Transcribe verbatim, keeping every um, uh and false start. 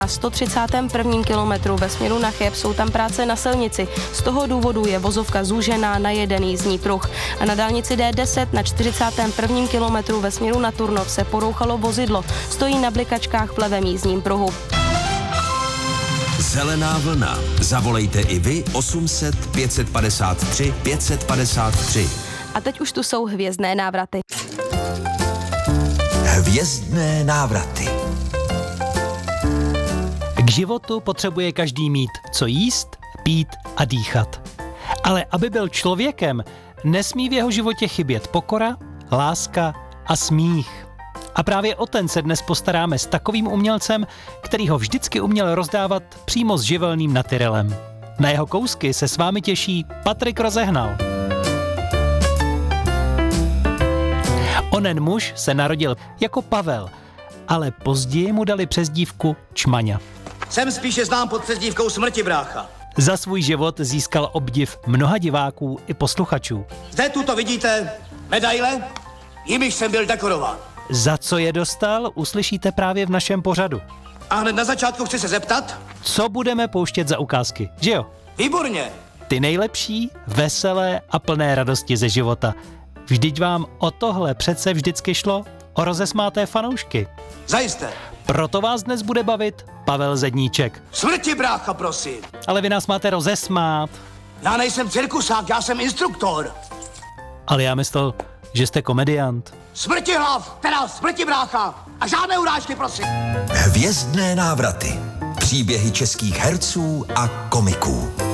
Na sto třicátém prvním kilometru ve směru na Cheb jsou tam práce na silnici. Z toho důvodu je vozovka zúžená na jeden jízdní pruh. A na dálnici D deset na čtyřicátém prvním kilometru ve směru na Turnov se porouchalo vozidlo. Stojí na blikačkách v levém jízdním pruhu. Zelená vlna. Zavolejte i vy osm set pět set padesát tři pět set padesát tři. A teď už tu jsou hvězdné návraty. Hvězdné návraty. K životu potřebuje každý mít co jíst, pít a dýchat. Ale aby byl člověkem, nesmí v jeho životě chybět pokora, láska a smích. A právě o ten se dnes postaráme s takovým umělcem, který ho vždycky uměl rozdávat přímo s živelným natyrelem. Na jeho kousky se s vámi těší Patrik Rozehnal. Onen muž se narodil jako Pavel, ale později mu dali přezdívku Čmaňa. Jsem spíše znám pod přezdívkou Smrti brácha. Za svůj život získal obdiv mnoha diváků i posluchačů. Zde tuto vidíte medaile, jimiž jsem byl dekorován. Za co je dostal, uslyšíte právě v našem pořadu. A hned na začátku chci se zeptat. Co budeme pouštět za ukázky, že jo? Výborně. Ty nejlepší, veselé a plné radosti ze života. Vždyť vám o tohle přece vždycky šlo, o rozesmáté fanoušky. Zajisté. Proto vás dnes bude bavit Pavel Zedníček. Smrti brácha, prosím. Ale vy nás máte rozesmát. Já nejsem cirkusák, já jsem instruktor. Ale já myslel, že jste komediant. Smrti hlav, teda smrti brácha. A žádné urážky, prosím. Hvězdné návraty. Příběhy českých herců a komiků.